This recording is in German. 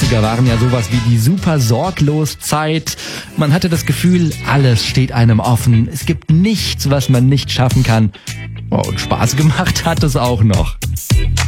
90er waren ja sowas wie die super sorglos Zeit. Man hatte das Gefühl, alles steht einem offen. Es gibt nichts, was man nicht schaffen kann. Oh, und Spaß gemacht hat es auch noch.